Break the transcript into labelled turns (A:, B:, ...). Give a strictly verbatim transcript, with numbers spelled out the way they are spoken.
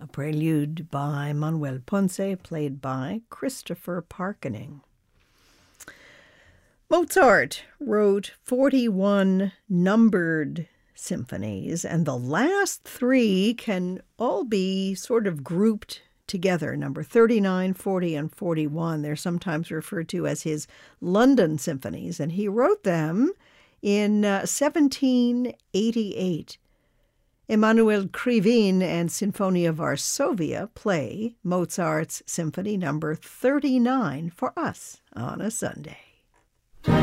A: prelude by Manuel Ponce, played by Christopher Parkening. Mozart wrote forty-one numbered symphonies, and the last three can all be sort of grouped together. Number thirty-nine, forty, and forty-one. They're sometimes referred to as his London symphonies, and he wrote them in uh, seventeen eighty-eight. Emanuel Krivine and Sinfonia Varsovia play Mozart's Symphony number thirty-nine for us on a Sunday.